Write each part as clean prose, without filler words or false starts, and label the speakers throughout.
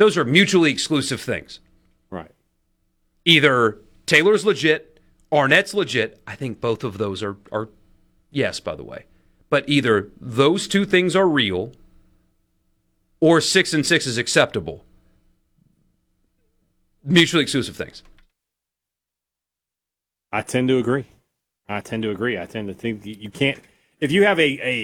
Speaker 1: Those are mutually exclusive things.
Speaker 2: Right.
Speaker 1: Either Taylor's legit, Arnett's legit. I think both of those are yes, by the way. But either those two things are real or 6-6 is acceptable. Mutually exclusive things.
Speaker 2: I tend to agree. I tend to think you can't – if you have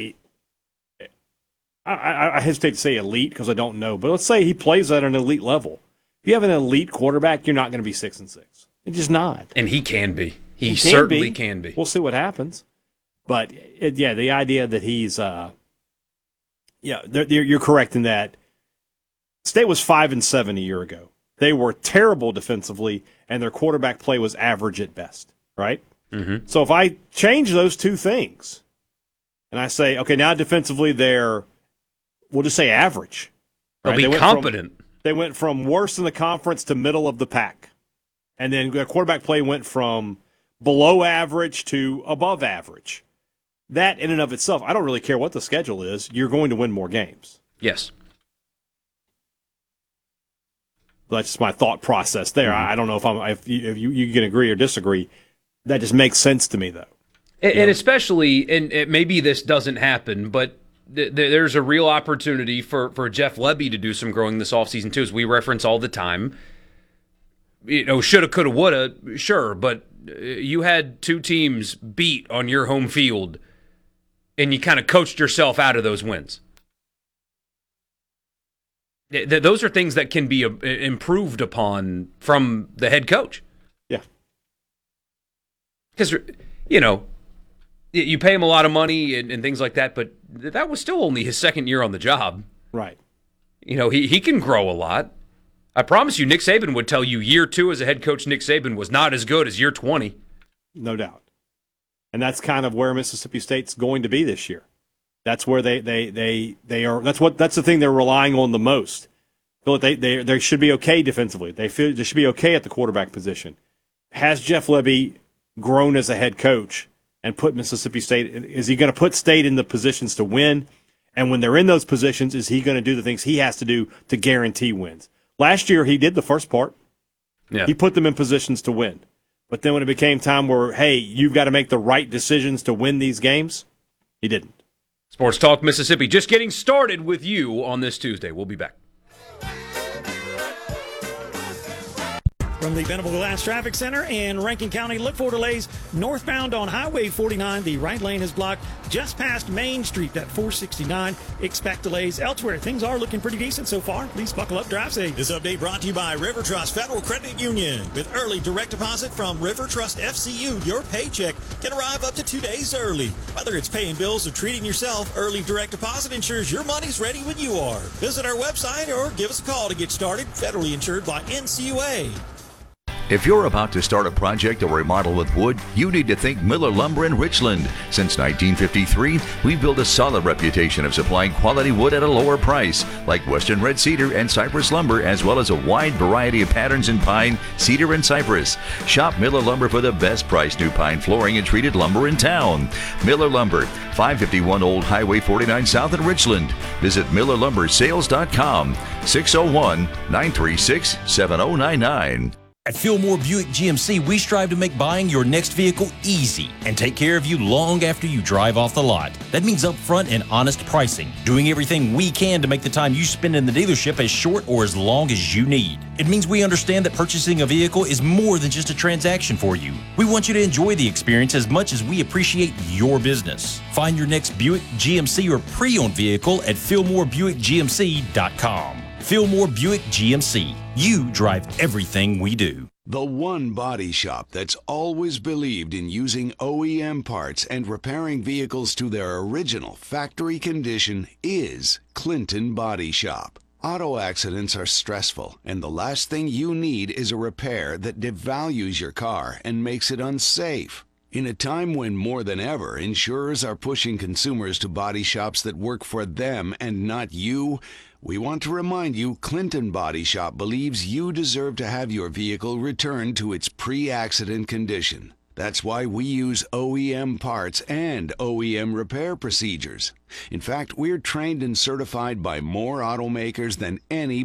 Speaker 2: I hesitate to say elite because I don't know, but let's say he plays at an elite level. If you have an elite quarterback, you're not going to be 6-6. It's just not.
Speaker 1: And he can be. He certainly can be.
Speaker 2: We'll see what happens. But, the idea that he's you're correct in that. State was 5-7 a year ago. They were terrible defensively, and their quarterback play was average at best, right?
Speaker 1: Mm-hmm.
Speaker 2: So if I change those two things, and I say, okay, now defensively we'll just say average.
Speaker 1: Right? They'll be competent.
Speaker 2: They went from worst in the conference to middle of the pack. And then their quarterback play went from below average to above average. That in and of itself, I don't really care what the schedule is. You're going to win more games.
Speaker 1: Yes.
Speaker 2: That's just my thought process there. I don't know if you can agree or disagree. That just makes sense to me, though.
Speaker 1: And especially, and maybe this doesn't happen, but there's a real opportunity for Jeff Lebby to do some growing this offseason, too, as we reference all the time. Shoulda, coulda, woulda, sure, but you had two teams beat on your home field, and you kind of coached yourself out of those wins. Those are things that can be improved upon from the head coach.
Speaker 2: Yeah.
Speaker 1: Because, you pay him a lot of money and things like that, but that was still only his second year on the job.
Speaker 2: Right.
Speaker 1: He can grow a lot. I promise you, Nick Saban would tell you year 2 as a head coach, Nick Saban was not as good as year 20.
Speaker 2: No doubt. And that's kind of where Mississippi State's going to be this year. That's where they are. That's the thing they're relying on the most. Feel like they should be okay defensively. They feel they should be okay at the quarterback position. Has Jeff Lebby grown as a head coach and put Mississippi State? Is he going to put State in the positions to win? And when they're in those positions, is he going to do the things he has to do to guarantee wins? Last year he did the first part.
Speaker 1: Yeah.
Speaker 2: He put them in positions to win. But then when it became time where, hey, you've got to make the right decisions to win these games, he didn't.
Speaker 1: Sports Talk Mississippi just getting started with you on this Tuesday. We'll be back.
Speaker 3: From the Venable Glass Traffic Center in Rankin County, look for delays northbound on Highway 49. The right lane is blocked just past Main Street at 469. Expect delays elsewhere. Things are looking pretty decent so far. Please buckle up, drive safe.
Speaker 4: This update brought to you by River Trust Federal Credit Union. With early direct deposit from River Trust FCU, your paycheck can arrive up to 2 days early. Whether it's paying bills or treating yourself, early direct deposit ensures your money's ready when you are. Visit our website or give us a call to get started. Federally insured by NCUA.
Speaker 5: If you're about to start a project or remodel with wood, you need to think Miller Lumber in Richland. Since 1953, we've built a solid reputation of supplying quality wood at a lower price, like Western Red Cedar and Cypress Lumber, as well as a wide variety of patterns in pine, cedar, and cypress. Shop Miller Lumber for the best price new pine flooring and treated lumber in town. Miller Lumber, 551 Old Highway 49 South in Richland. Visit MillerLumberSales.com, 601-936-7099.
Speaker 6: At Fillmore Buick GMC, we strive to make buying your next vehicle easy and take care of you long after you drive off the lot. That means upfront and honest pricing, doing everything we can to make the time you spend in the dealership as short or as long as you need. It means we understand that purchasing a vehicle is more than just a transaction for you. We want you to enjoy the experience as much as we appreciate your business. Find your next Buick GMC or pre-owned vehicle at FillmoreBuickGMC.com. Fillmore Buick GMC. You drive everything we do.
Speaker 7: The one body shop that's always believed in using OEM parts and repairing vehicles to their original factory condition is Clinton Body Shop. Auto accidents are stressful, and the last thing you need is a repair that devalues your car and makes it unsafe. In a time when more than ever insurers are pushing consumers to body shops that work for them and not you, we want to remind you Clinton Body Shop believes you deserve to have your vehicle returned to its pre-accident condition. That's why we use OEM parts and OEM repair procedures. In fact, we're trained and certified by more automakers than any